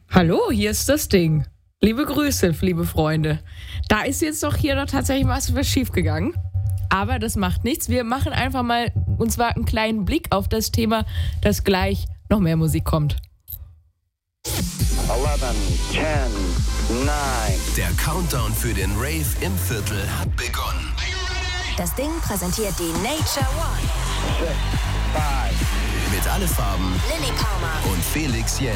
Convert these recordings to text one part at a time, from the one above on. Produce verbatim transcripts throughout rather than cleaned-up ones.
Hallo, hier ist das Ding. Liebe Grüße, liebe Freunde. Da ist jetzt doch hier doch tatsächlich was schief gegangen. Aber das macht nichts. Wir machen einfach mal, und zwar einen kleinen Blick auf das Thema, dass gleich noch mehr Musik kommt. elf, zehn, neun. Der Countdown für den Rave im Viertel hat begonnen. Das Ding präsentiert die Nature One. six, five. Mit alle Farben Lilly Palmer und Felix Jähn.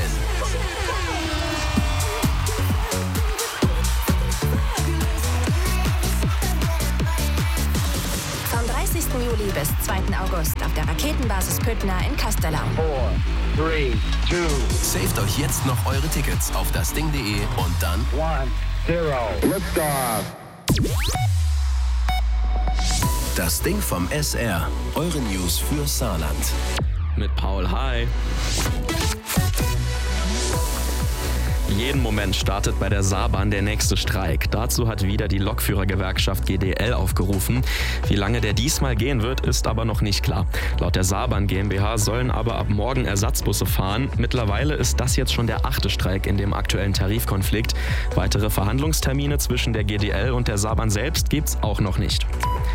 Vom dreißigsten Juli bis zweiten August auf der Raketenbasis Püttner in Castellaun. four, three, two, Saved euch jetzt noch eure Tickets auf dasding punkt de und dann one, zero. Liftoff. das Ding vom S R. Eure News für Saarland. Mit Paul, hi. Jeden Moment startet bei der Saarbahn der nächste Streik. Dazu hat wieder die Lokführergewerkschaft G D L aufgerufen. Wie lange der diesmal gehen wird, ist aber noch nicht klar. Laut der Saarbahn GmbH sollen aber ab morgen Ersatzbusse fahren. Mittlerweile ist das jetzt schon der achte Streik in dem aktuellen Tarifkonflikt. Weitere Verhandlungstermine zwischen der G D L und der Saarbahn selbst gibt's auch noch nicht.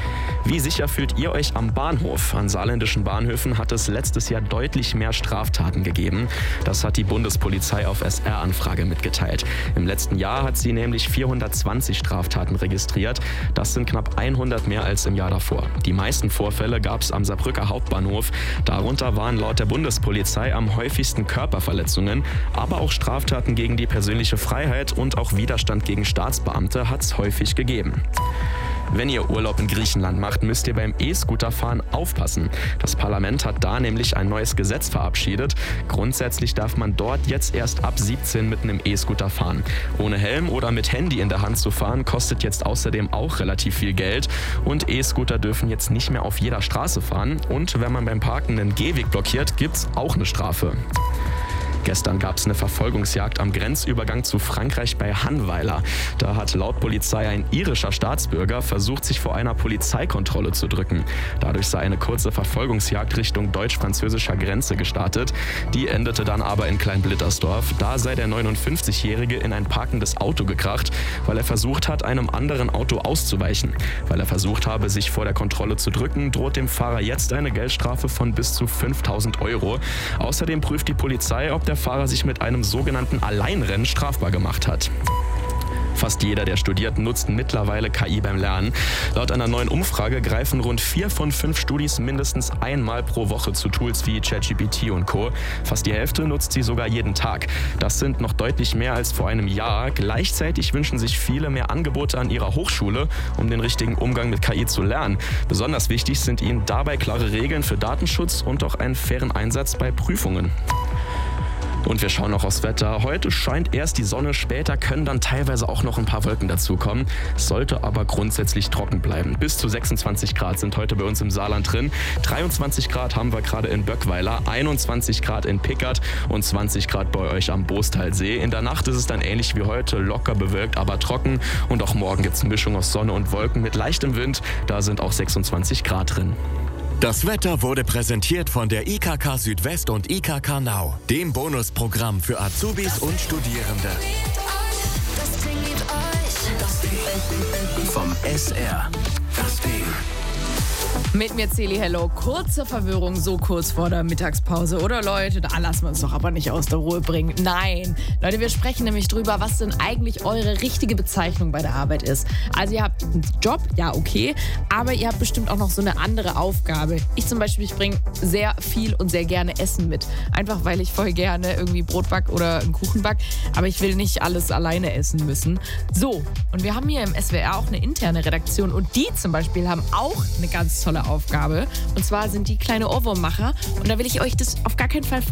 Wie sicher fühlt ihr euch am Bahnhof? An saarländischen Bahnhöfen hat es letztes Jahr deutlich mehr Straftaten gegeben. Das hat die Bundespolizei auf S R-Anfrage mitgeteilt. Im letzten Jahr hat sie nämlich vierhundertzwanzig Straftaten registriert. Das sind knapp hundert mehr als im Jahr davor. Die meisten Vorfälle gab es am Saarbrücker Hauptbahnhof. Darunter waren laut der Bundespolizei am häufigsten Körperverletzungen, aber auch Straftaten gegen die persönliche Freiheit und auch Widerstand gegen Staatsbeamte hat es häufig gegeben. Wenn ihr Urlaub in Griechenland macht, müsst ihr beim E-Scooterfahren aufpassen. Das Parlament hat da nämlich ein neues Gesetz verabschiedet. Grundsätzlich darf man dort jetzt erst ab siebzehn mit einem E-Scooter fahren. Ohne Helm oder mit Handy in der Hand zu fahren, kostet jetzt außerdem auch relativ viel Geld. Und E-Scooter dürfen jetzt nicht mehr auf jeder Straße fahren. Und wenn man beim Parken einen Gehweg blockiert, gibt's auch eine Strafe. Gestern gab es eine Verfolgungsjagd am Grenzübergang zu Frankreich bei Hannweiler. Da hat laut Polizei ein irischer Staatsbürger versucht, sich vor einer Polizeikontrolle zu drücken. Dadurch sei eine kurze Verfolgungsjagd Richtung deutsch-französischer Grenze gestartet. Die endete dann aber in Kleinblittersdorf. Da sei der neunundfünfzigjährige in ein parkendes Auto gekracht, weil er versucht hat, einem anderen Auto auszuweichen. Weil er versucht habe, sich vor der Kontrolle zu drücken, droht dem Fahrer jetzt eine Geldstrafe von bis zu fünftausend Euro. Außerdem prüft die Polizei, ob der Fahrer sich mit einem sogenannten Alleinrennen strafbar gemacht hat. Fast jeder der Studierten nutzt mittlerweile K I beim Lernen. Laut einer neuen Umfrage greifen rund vier von fünf Studis mindestens einmal pro Woche zu Tools wie ChatGPT und Co. Fast die Hälfte nutzt sie sogar jeden Tag. Das sind noch deutlich mehr als vor einem Jahr. Gleichzeitig wünschen sich viele mehr Angebote an ihrer Hochschule, um den richtigen Umgang mit K I zu lernen. Besonders wichtig sind ihnen dabei klare Regeln für Datenschutz und auch einen fairen Einsatz bei Prüfungen. Und wir schauen noch aufs Wetter. Heute scheint erst die Sonne, später können dann teilweise auch noch ein paar Wolken dazukommen. Es sollte aber grundsätzlich trocken bleiben. Bis zu sechsundzwanzig Grad sind heute bei uns im Saarland drin. dreiundzwanzig Grad haben wir gerade in Böckweiler, einundzwanzig Grad in Pickert und zwanzig Grad bei euch am Boostalsee. In der Nacht ist es dann ähnlich wie heute, locker bewölkt, aber trocken. Und auch morgen gibt es eine Mischung aus Sonne und Wolken mit leichtem Wind. Da sind auch sechsundzwanzig Grad drin. Das Wetter wurde präsentiert von der I K K Südwest und I K K Now, dem Bonusprogramm für Azubis und Studierende. Vom S R. Das Ding. Mit mir Celi Hello. Kurze Verwirrung, so kurz vor der Mittagspause. Oder Leute, da lassen wir uns doch aber nicht aus der Ruhe bringen. Nein. Leute, wir sprechen nämlich drüber, was denn eigentlich eure richtige Bezeichnung bei der Arbeit ist. Also ihr habt einen Job, ja okay, aber ihr habt bestimmt auch noch so eine andere Aufgabe. Ich zum Beispiel, ich bringe sehr viel und sehr gerne Essen mit. Einfach weil ich voll gerne irgendwie Brot back oder einen Kuchen back, aber ich will nicht alles alleine essen müssen. So, und wir haben hier im S W R auch eine interne Redaktion und die zum Beispiel haben auch eine ganz tolle Aufgabe. Und zwar sind die kleine Ohrwurmmacher und da will ich euch das auf gar keinen Fall